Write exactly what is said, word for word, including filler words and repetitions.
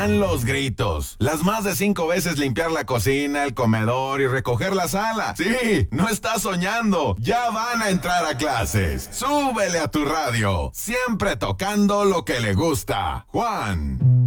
van los gritos. Las más de cinco veces limpiar la cocina, el comedor y recoger la sala. Sí, no estás soñando. Ya van a entrar a clases. Súbele a tu radio. Siempre tocando lo que le gusta. Juan.